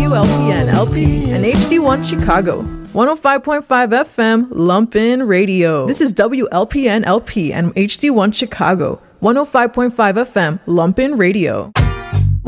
WLPN LP and HD1 Chicago. 105.5 FM Lumpin' Radio. This is WLPN LP and HD1 Chicago. 105.5 FM Lumpin' Radio.